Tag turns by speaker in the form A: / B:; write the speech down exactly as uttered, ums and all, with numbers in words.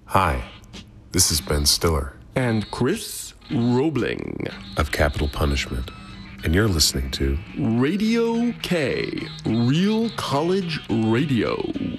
A: Hi, this is Ben Stiller
B: And Chris Roebling
A: of Capital Punishment, and you're listening to
B: Radio K, Real College Radio.